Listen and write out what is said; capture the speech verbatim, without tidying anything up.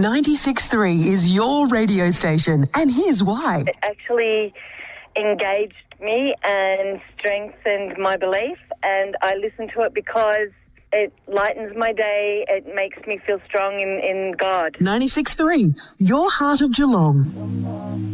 ninety-six point three is your radio station, and here's why. It actually engaged me and strengthened my belief, and I listen to it because it lightens my day. It makes me feel strong in, in God. ninety-six point three, your heart of Geelong.